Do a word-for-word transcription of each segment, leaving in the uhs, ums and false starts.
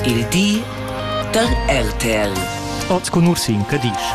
Il di der R T L. Oz con Ursin Cadisch.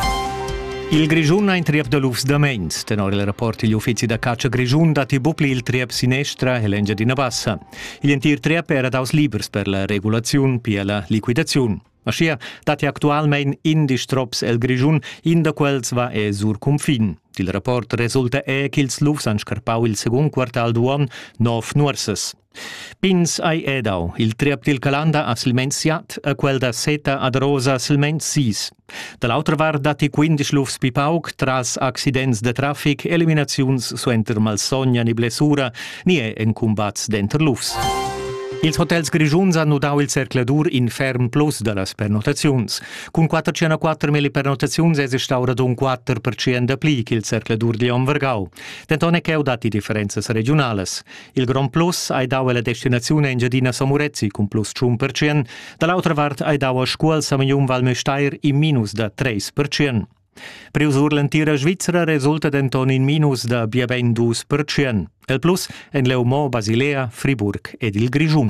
Il Grigiun ha in triep de lufs da meins. Tenor il rapport gli uffizi da caccia Grigiun dati bupli il triep sinestra e l'Engiadina Bassa. Il entir triep era daus libers per la regulazione pia la liquidazione. Aschia, dati actualmein in distrops el Grigiun, in da quels va e sur confin. Il rapport resulta e che ils lufs han scarpau il second quartal d'uon nov nuorses. Pins ai edau, il triep del Calanda ha silment siat, a quel da Seta ad Rosa silment sis. Dall'altra var dati quindici lufs pipaug, tras accidents de traffic, eliminaziuns suenter malsogna ni blessura, ni e en combats denter lufs. Ils hotels Grigiuns hanno dau il cercladur in ferm plus de las pernotaziuns. Cun quattrocentoquattro mille pernotaziuns es instaurat un quattro per cento da pli che il cercladur di Onvergau. Denton è che heu dati differenzas regionales. Il Grand Plus hai dau la destinazione Engiadina Samurezzi con plus cinque per cento, dall'altra vart hai dau a scuol Samignum Valmesteir in minus da tre per cento. Prius ur l'entira Svizzera resulta denton in minus da bia ben due per cento. El plus en Leumont, Basilea, Friburg ed il Grigiun.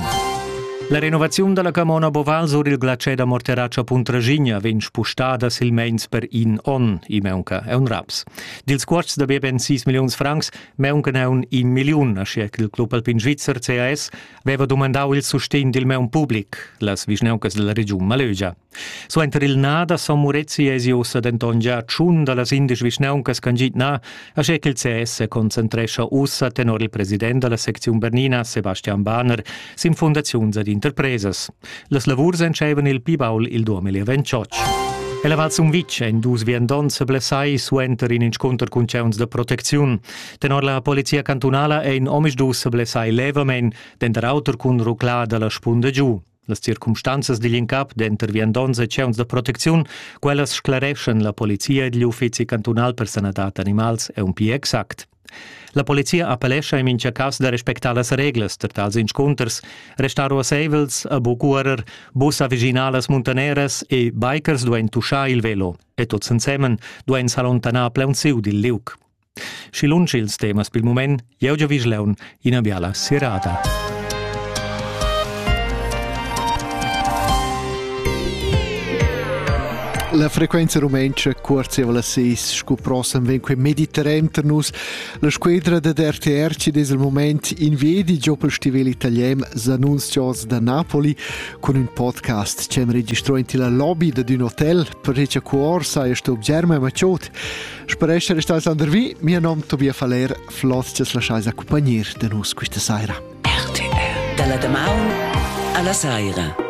La renovazione della Camona Boval sur il glacier da Morteraccia Puntragigna vien spustata silmeins per in on, i meunca è un raps. Dils quarts da bia ben sei milioni francs, meunca è un in miliun, ascia che il Club Alpin Svizzer C A S aveva domandau il sustegn del meun public, las visneucas della region Malögia. So enter il nada Samurezzi esi ossa denton già tschun da las indisch visneucas cangit na, ascia che il C A S concentrescia ossa tenor il president della sezione Bernina, Sebastian Bahner, sin fondaziuns ad interpresas. Las lavurs encevan il Pibaul il duemilaventotto. E la Vals un Vic en dus viandons se blessai suenter in incontr cun ceuns de proteziun. Tenor la polizia cantonala e in omisch dus se blessai levamen, denter autor cun ruclà de la spunda giù. Las circumstanzas di l'incap denter viandons e ceuns de proteziun, quellas sclareschen la polizia e gli uffizi cantonal per sanatat animals e un pi exact. La polizia appellescha in mincha cas da respectar las reglas ter tals inconters, restaro a seivels, a bucuarer, bus a viginalas montaneras e bikers duen tuschar il velo, e tots insemen duen s'allontanar pleun siu dil liuc. Schilunci ils temas pil moment, jeu già visleun in a biala sirata. La frequenza rumencha correva la seis, scoprossam venque mediterrane ternus. La squadra de R T R ci des il moment in viedi giopel stivel italien Zanuncios da Napoli con un podcast c'em registrò in la lobby de un hotel per recia cuor sai sto germa maciot. Speresce restais andervi, mio nom Tobia Faler, flot ci lasciais accompagnar de nus questa sera. R T L. Dalla Damaun alla Saira.